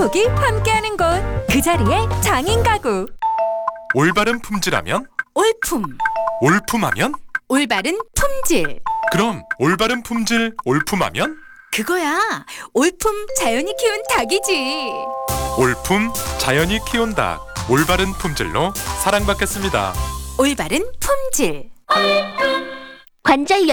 행복이 함께하는 곳, 그 자리에 장인가구. 올바른 품질하면? 올품, 올품하면? 올바른 품질. 그럼 올바른 품질 올품하면? 그거야, 올품 자연이 키운 닭이지. 올품 자연이 키운 닭, 올바른 품질로 사랑받겠습니다. 올바른 품질. 관절